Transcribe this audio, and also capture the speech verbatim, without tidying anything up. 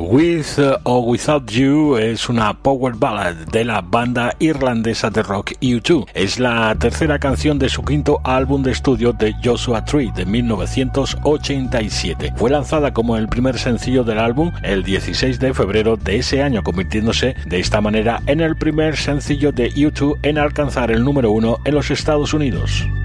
With or Without You es una power ballad de la banda irlandesa de rock U dos. Es la tercera canción de su quinto álbum de estudio The Joshua Tree de mil novecientos ochenta y siete. Fue lanzada como el primer sencillo del álbum el dieciséis de febrero de ese año, convirtiéndose de esta manera en el primer sencillo de U dos en alcanzar el número uno en los Estados Unidos.